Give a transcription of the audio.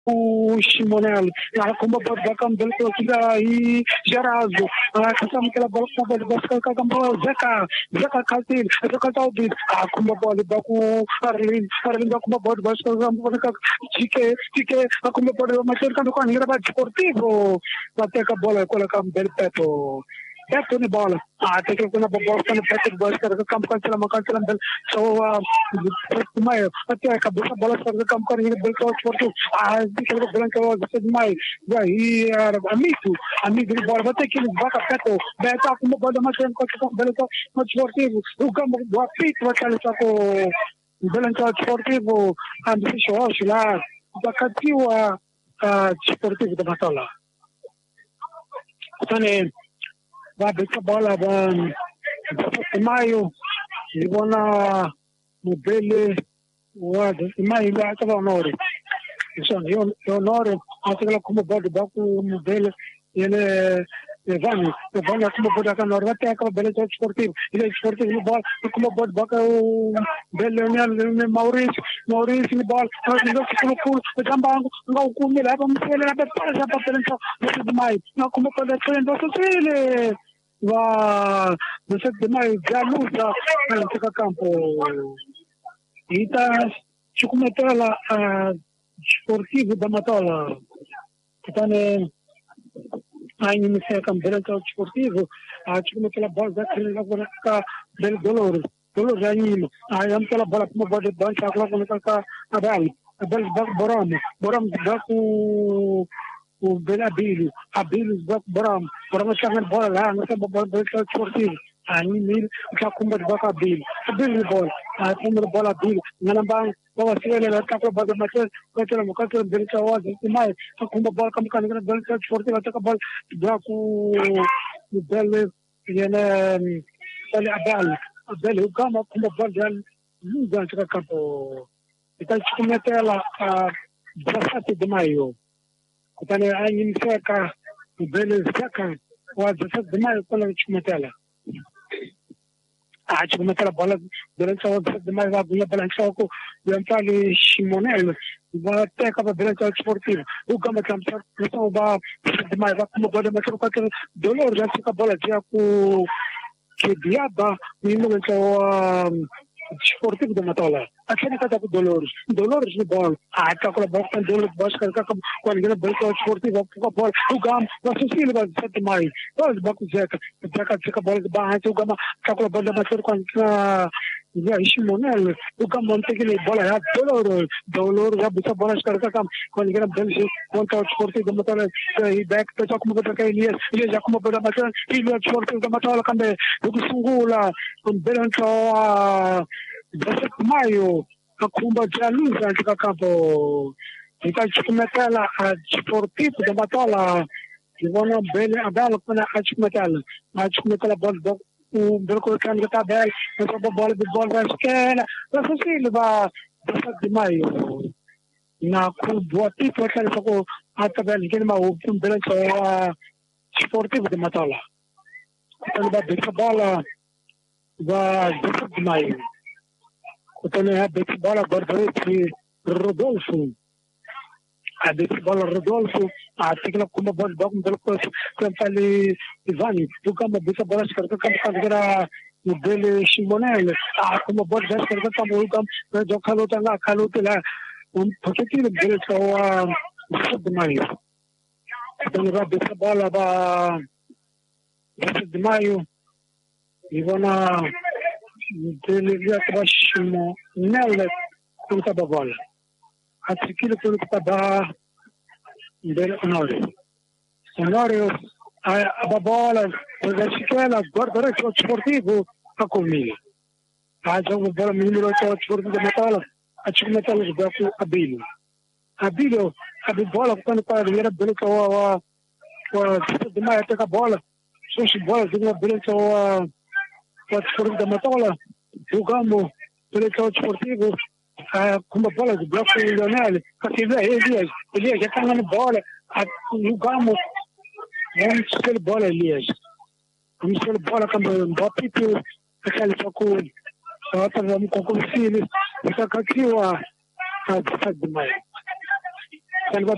Shimonel, como pode cambiar pela e Gerazo, que ela pode buscar campo Zeca Catil, Zeca Talbi, como pode com Arlin como pode buscar campo Tique, como pode marcar com a linha esportivo, até que a bola coloca bel peto. Peto ni bola, até que quando a bola está no peto buscar campo cancelam so mais até acabou a bola para o campo com a linha esportivo. Que branca você demais aí amigo de bola vai ter que vaca peto beta como pode marcar com o esportivo o campo do apito vai cair só com o branco esportivo ando se lá da cativa esportivo da Matola então vai essa bola vai maio e bona modelo mais vai acabar onore io onore anche come pode dopo modelo ele vanno come pode a norma te acaba belle sportivo il sportivo di ball come pode bacca belle Maurizio di ball non si può gamba non come la vamos fare per fare mai no come pode prendere sosile va você demais já luta no campo e tá cometer la sportivo da Matola então aí me sei campeonato sportivo cometer la bola da que del dolor animo aí am aquela bola como pode banca agora quando tá abel boram da com o Benabílio, Abílio, Boram chegando bola lá, não sabe bola esportivo. Aí mil já como de bola Abílio bola, como de bola Abílio, não bang, bola se ele lá tá com bola mas quando ele tá hoje, mais como bola como can bola esportivo, até com bola já com o Bele e ele Abel o como bola já não ganha campo. Então como é ela 17 de maio kutane ayin seka bele seka wa dasa dama kola chumtela chumtela bola durante a dama va bulla balança ko yantali Shimonel va teka ba bele esportivo o gama campo então va dama va como bola mas com dolor já fica bola já com que diaba menino então esportivo da Matola aquele que tá com dolores de bola tá com a bola com dolor de bola com a linha bola esportivo com a bola o gam você se ele vai ser mais os bancos zeca a bola de barra o gam tá com a bola da com já Shimonel o gam monte que bola já dolor já bisa bola com a linha bola contra o esportivo da Matola e back tá como que tá ele já como bola mas ele o esportivo da Matola cambe o sungula com belança maio akumba jaluza katika campo ikachukumetela sportivo da Matola ivona bele adala kuna achukumetela bola o branco kan tá bel essa bola de bola esquerda você se ele vai de maio na boa tipo aquela só a tabela que ele o branco sportivo da Matola então vai essa bola vai de maio Então é a bola Barbarete Rodolfo. A bola Rodolfo, a tigla como bola dog do campo ali Ivani. O campo dessa bola se carrega campo era o dele Shimonel. Como bola já se carrega campo o campo do calota lá. Porque que dele só de maio. Então vai essa bola de maio. E vão dele atrashimo nela com a bola aquilo que estava dele honore a bola da esquerda guarda esportivo a comigo a jogo bola menino esportivo da Matola a chama tela de baixo Abílio a bola quando para ele dele de mais até a bola só se bola de dele esportivo da Matola jogamos pelo esportivo com uma bola de bloco Leonel porque ele já está na bola jogamos vamos ter bola Elias vamos ter bola como um bopito aquele foco outra vamos com o filho fica aqui a de maio quando vai